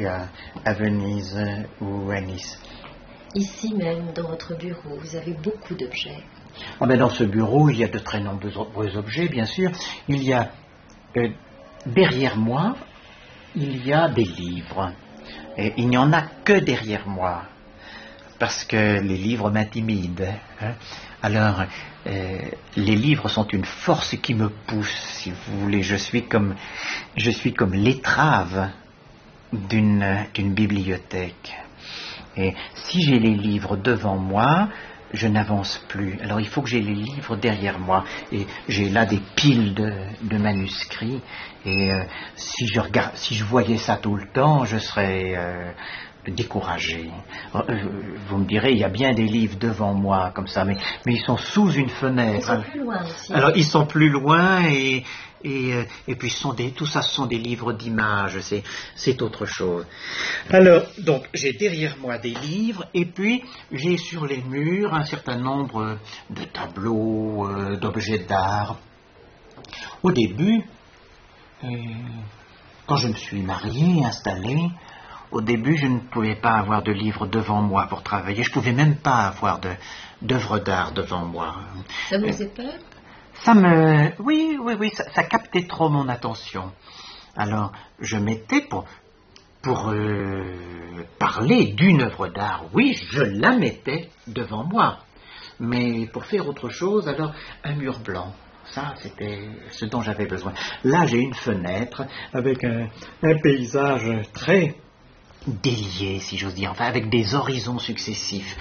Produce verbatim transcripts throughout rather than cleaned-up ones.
vécu à, à Venise ou à Nice. Ici même, dans votre bureau, vous avez beaucoup d'objets. Ah ben dans ce bureau, il y a de très nombreux objets, bien sûr. Il y a, euh, derrière moi, il y a des livres. Et il n'y en a que derrière moi, parce que les livres m'intimident. Hein. Alors, euh, les livres sont une force qui me pousse, si vous voulez. Je suis comme, je suis comme l'étrave d'une, d'une bibliothèque. Et si j'ai les livres devant moi, je n'avance plus. Alors il faut que j'ai les livres derrière moi. Et j'ai là des piles de, de manuscrits. Et euh, si je regarde, si je voyais ça tout le temps, je serais euh, découragé. Euh, vous me direz, il y a bien des livres devant moi comme ça, mais, mais ils sont sous une fenêtre. Ils sont plus loin aussi. Alors ils sont plus loin et Et, euh, et puis ce sont des, tout ça ce sont des livres d'images, c'est, c'est autre chose. Alors, donc, j'ai derrière moi des livres, et puis j'ai sur les murs un certain nombre de tableaux, euh, d'objets d'art. Au début, euh, quand je me suis marié, installé, au début je ne pouvais pas avoir de livres devant moi pour travailler, je ne pouvais même pas avoir de, d'œuvres d'art devant moi. Ça vous faisait peur ? Ça me... Oui, oui, oui, ça, ça captait trop mon attention. Alors, je mettais pour, pour euh, parler d'une œuvre d'art, oui, je la mettais devant moi. Mais pour faire autre chose, alors, un mur blanc. Ça, c'était ce dont j'avais besoin. Là, j'ai une fenêtre avec un, un paysage très délié, si j'ose dire, enfin, avec des horizons successifs.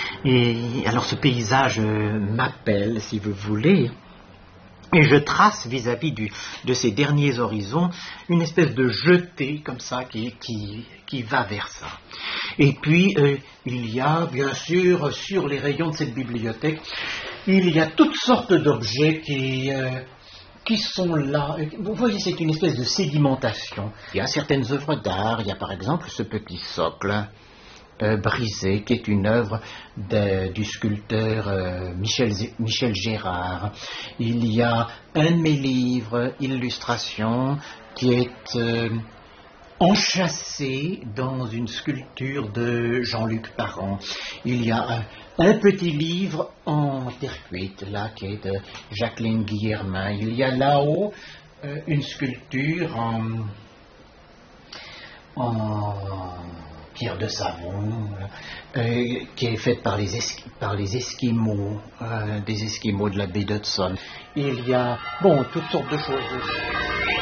Et alors, ce paysage euh, m'appelle, si vous voulez. Et je trace vis-à-vis du, de ces derniers horizons une espèce de jetée comme ça qui, qui, qui va vers ça. Et puis, euh, il y a bien sûr sur les rayons de cette bibliothèque, il y a toutes sortes d'objets qui, euh, qui sont là. Vous voyez, c'est une espèce de sédimentation. Il y a certaines œuvres d'art, il y a par exemple ce petit socle Euh, brisé, qui est une œuvre de, du sculpteur euh, Michel, Michel Gérard. Il y a un de mes livres, Illustrations, qui est euh, enchâssé dans une sculpture de Jean-Luc Parent. Il y a un, un petit livre en terre cuite, là, qui est de Jacqueline Guillermin. Il y a là-haut euh, une sculpture en... en pierre de savon, euh, qui est faite par les, esqui- par les Esquimaux, euh, des Esquimaux de la baie d'Hudson. Il y a, bon, toutes sortes de choses aussi.